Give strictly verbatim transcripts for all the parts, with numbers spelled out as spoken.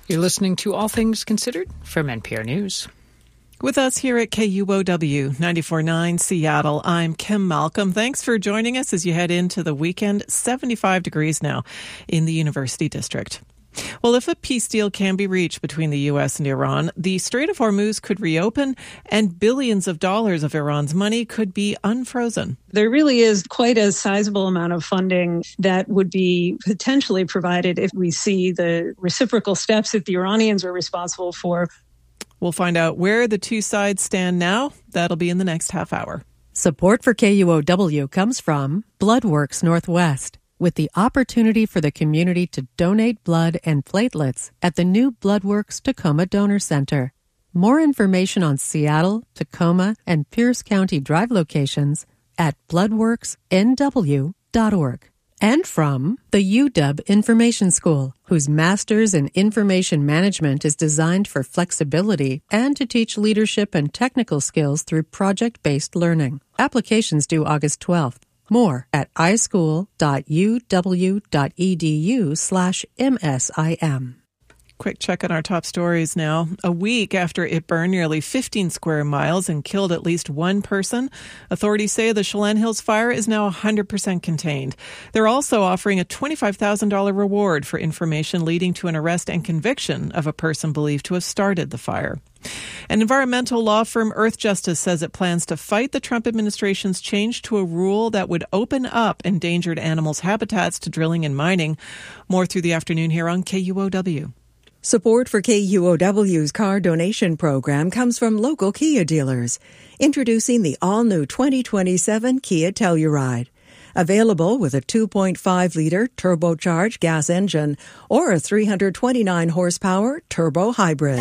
You're listening to All Things Considered from N P R News. With us here at K U O W ninety-four point nine Seattle, I'm Kim Malcolm. Thanks for joining us as you head into the weekend. seventy-five degrees now in the University District. Well, if a peace deal can be reached between the U S and Iran, the Strait of Hormuz could reopen and billions of dollars of Iran's money could be unfrozen. There really is quite a sizable amount of funding that would be potentially provided if we see the reciprocal steps that the Iranians are responsible for. We'll find out where the two sides stand now. That'll be in the next half hour. Support for K U O W comes from Bloodworks Northwest, with the opportunity for the community to donate blood and platelets at the new Bloodworks Tacoma Donor Center. More information on Seattle, Tacoma, and Pierce County Drive locations at bloodworks n w dot org. And from the U W Information School, whose Master's in Information Management is designed for flexibility and to teach leadership and technical skills through project-based learning. Applications due August twelfth. More at ischool dot u w dot e d u slash m s i m. Quick check on our top stories now. A week after it burned nearly fifteen square miles and killed at least one person, authorities say the Chelan Hills fire is now one hundred percent contained. They're also offering a twenty-five thousand dollars reward for information leading to an arrest and conviction of a person believed to have started the fire. An environmental law firm, Earth Justice, says it plans to fight the Trump administration's change to a rule that would open up endangered animals' habitats to drilling and mining. More through the afternoon here on K U O W. Support for K U O W's car donation program comes from local Kia dealers. Introducing the all-new twenty twenty-seven Kia Telluride. Available with a two point five liter turbocharged gas engine or a three hundred twenty-nine horsepower turbo hybrid.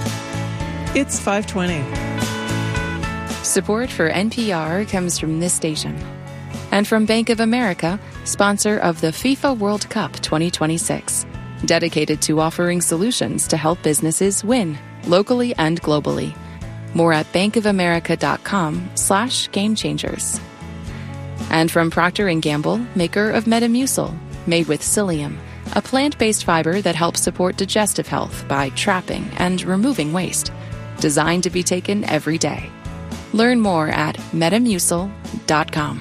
It's five twenty. Support for N P R comes from this station. And from Bank of America, sponsor of the FIFA World Cup twenty twenty-six. Dedicated to offering solutions to help businesses win, locally and globally. More at bankofamerica.com slash game changers. And from Procter and Gamble, maker of Metamucil, made with psyllium, a plant-based fiber that helps support digestive health by trapping and removing waste. Designed to be taken every day. Learn more at metamucil dot com.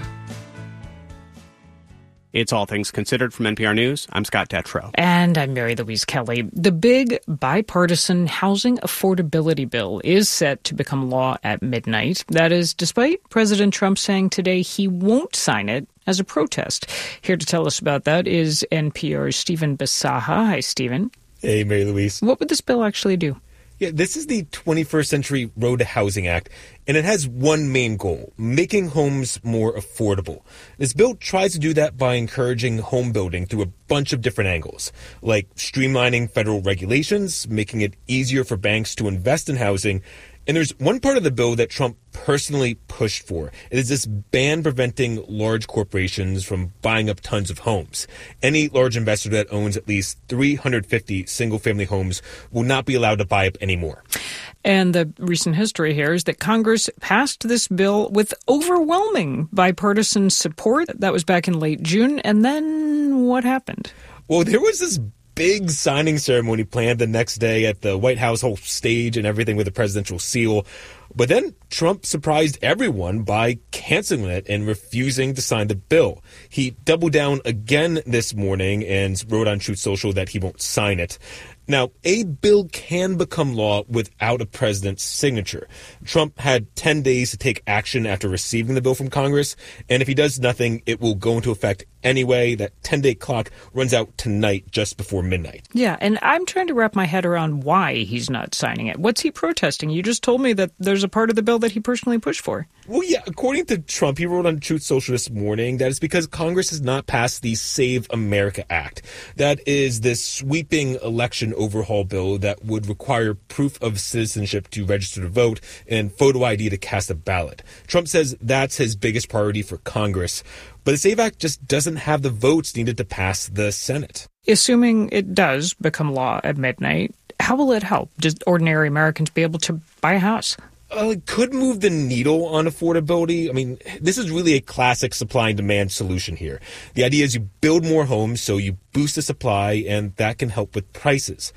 It's All Things Considered from N P R News. I'm Scott Detrow. And I'm Mary Louise Kelly. The big bipartisan housing affordability bill is set to become law at midnight. That is, despite President Trump saying today he won't sign it as a protest. Here to tell us about that is N P R's Stephen Bisaha. Hi, Stephen. Hey, Mary Louise. What would this bill actually do? Yeah, this is the twenty-first Century Road to Housing Act, and it has one main goal, making homes more affordable. This bill tries to do that by encouraging home building through a bunch of different angles, like streamlining federal regulations, making it easier for banks to invest in housing. And there's one part of the bill that Trump personally pushed for. It is this ban preventing large corporations from buying up tons of homes. Any large investor that owns at least three hundred fifty single-family homes will not be allowed to buy up anymore. And the recent history here is that Congress passed this bill with overwhelming bipartisan support. That was back in late June. And then what happened? Well, there was this big signing ceremony planned the next day at the White House whole stage and everything with a presidential seal. But then Trump surprised everyone by canceling it and refusing to sign the bill. He doubled down again this morning and wrote on Truth Social that he won't sign it. Now, a bill can become law without a president's signature. Trump had ten days to take action after receiving the bill from Congress, and if he does nothing, it will go into effect anyway. That ten-day clock runs out tonight just before midnight. Yeah, and I'm trying to wrap my head around why he's not signing it. What's he protesting? You just told me that there's a part of the bill that he personally pushed for. Well, yeah, according to Trump, he wrote on Truth Social this morning that it's because Congress has not passed the Save America Act. That is this sweeping election overhaul bill that would require proof of citizenship to register to vote and photo I D to cast a ballot. Trump says that's his biggest priority for Congress. But the SAVE Act just doesn't have the votes needed to pass the Senate. Assuming it does become law at midnight, how will it help? Just ordinary Americans be able to buy a house? Uh, it could move the needle on affordability. I mean, this is really a classic supply and demand solution here. The idea is you build more homes, so you boost the supply, and that can help with prices.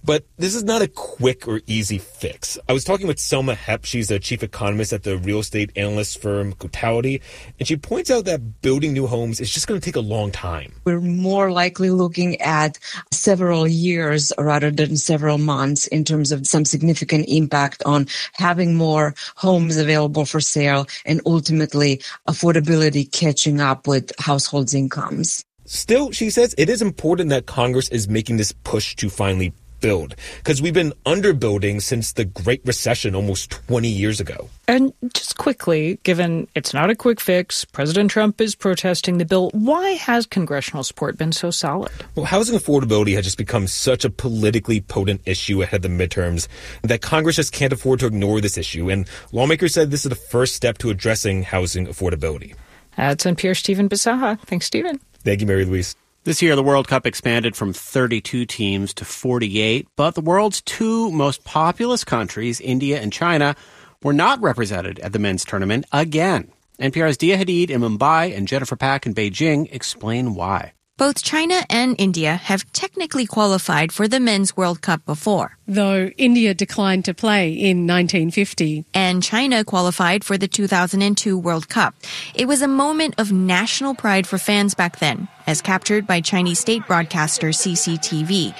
But this is not a quick or easy fix. I was talking with Selma Hepp. She's a chief economist at the real estate analyst firm Cotality, and she points out that building new homes is just going to take a long time. We're more likely looking at several years rather than several months in terms of some significant impact on having more homes available for sale and ultimately affordability catching up with households' incomes. Still, she says it is important that Congress is making this push to finally build, because we've been underbuilding since the Great Recession almost twenty years ago. And just quickly, given it's not a quick fix, President Trump is protesting the bill, why has congressional support been so solid? Well, housing affordability has just become such a politically potent issue ahead of the midterms that Congress just can't afford to ignore this issue, and lawmakers said this is the first step to addressing housing affordability. That's N P R's Stephen Bisaha. Thanks, Stephen. Thank you, Mary Louise. This year, the World Cup expanded from thirty-two teams to forty-eight, but the world's two most populous countries, India and China, were not represented at the men's tournament again. N P R's Dia Hadid in Mumbai and Jennifer Pack in Beijing explain why. Both China and India have technically qualified for the Men's World Cup before. Though India declined to play in nineteen fifty. And China qualified for the two thousand two World Cup. It was a moment of national pride for fans back then, as captured by Chinese state broadcaster C C T V.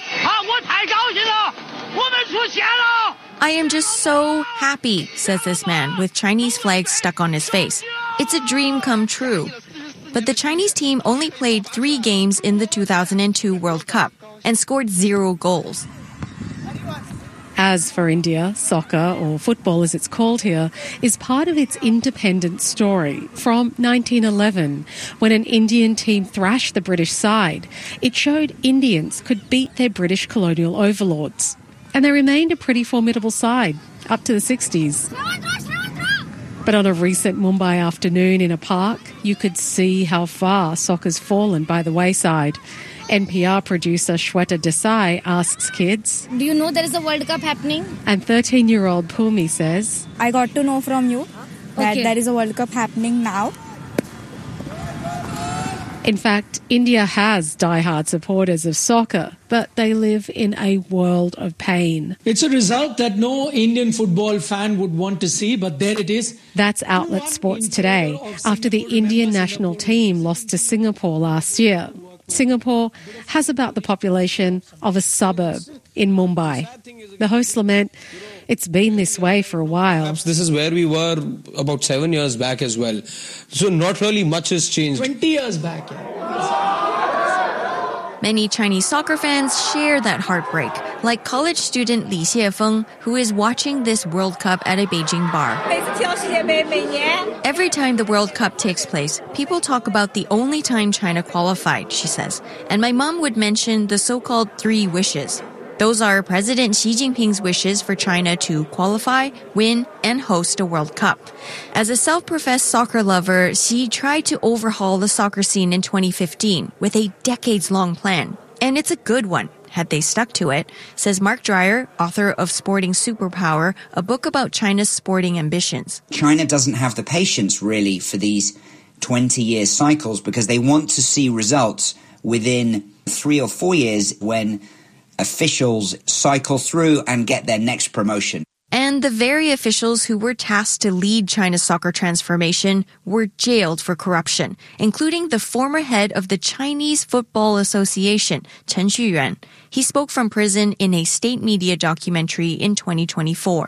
I am just so happy, says this man with Chinese flags stuck on his face. It's a dream come true. But the Chinese team only played three games in the two thousand two World Cup and scored zero goals. As for India, soccer, or football as it's called here, is part of its independent story from nineteen eleven, when an Indian team thrashed the British side. It showed Indians could beat their British colonial overlords. And they remained a pretty formidable side, up to the sixties. But on a recent Mumbai afternoon in a park, you could see how far soccer's fallen by the wayside. N P R producer Shweta Desai asks kids, do you know there is a World Cup happening? And thirteen-year-old Pumi says, I got to know from you that okay. there is a World Cup happening now. In fact, India has diehard supporters of soccer, but they live in a world of pain. It's a result that no Indian football fan would want to see, but there it is. That's Outlet Sports Today, after the Indian national team lost to Singapore last year. Singapore has about the population of a suburb in Mumbai. The hosts lament it's been this way for a while. This is where we were about seven years back as well. So not really much has changed. twenty years back. Yeah. Many Chinese soccer fans share that heartbreak, like college student Li Xiefeng, who is watching this World Cup at a Beijing bar. Every time the World Cup takes place, people talk about the only time China qualified, she says. And my mom would mention the so-called three wishes. Those are President Xi Jinping's wishes for China to qualify, win, and host a World Cup. As a self-professed soccer lover, Xi tried to overhaul the soccer scene in twenty fifteen with a decades-long plan. And it's a good one, had they stuck to it, says Mark Dreyer, author of Sporting Superpower, a book about China's sporting ambitions. China doesn't have the patience, really, for these twenty-year cycles because they want to see results within three or four years when officials cycle through and get their next promotion. And the very officials who were tasked to lead China's soccer transformation were jailed for corruption, including the former head of the Chinese Football Association, Chen Xuyuan. He spoke from prison in a state media documentary in twenty twenty-four.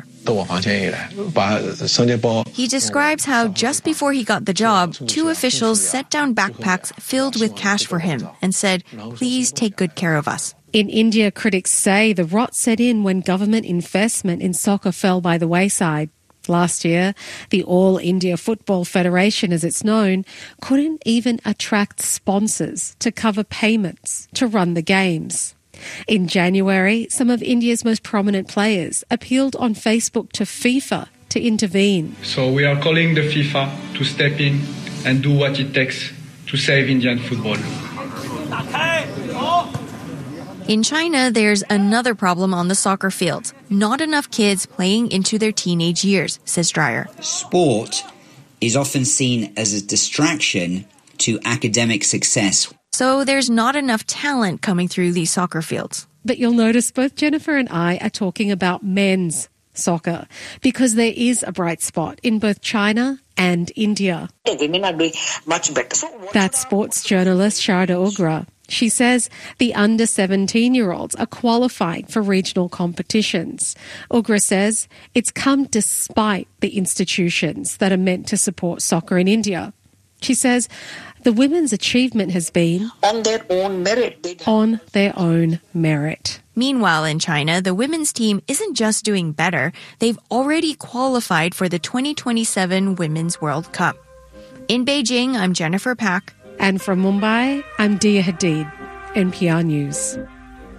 He describes how just before he got the job, two officials set down backpacks filled with cash for him and said, please take good care of us. In India, critics say the rot set in when government investment in soccer fell by the wayside. Last year, the All India Football Federation, as it's known, couldn't even attract sponsors to cover payments to run the games. In January, some of India's most prominent players appealed on Facebook to FIFA to intervene. So we are calling the FIFA to step in and do what it takes to save Indian football. In China, there's another problem on the soccer field. Not enough kids playing into their teenage years, says Dreyer. Sport is often seen as a distraction to academic success. So there's not enough talent coming through these soccer fields. But you'll notice both Jennifer and I are talking about men's soccer because there is a bright spot in both China and India. Women are doing much better. So That's sports journalist Sharda Ugra. She says the under seventeen-year-olds are qualifying for regional competitions. Ugra says it's come despite the institutions that are meant to support soccer in India. She says the women's achievement has been on their own merit. On their own merit. Meanwhile, in China, the women's team isn't just doing better. They've already qualified for the twenty twenty-seven Women's World Cup. In Beijing, I'm Jennifer Pak. And from Mumbai, I'm Dia Hadid, N P R News.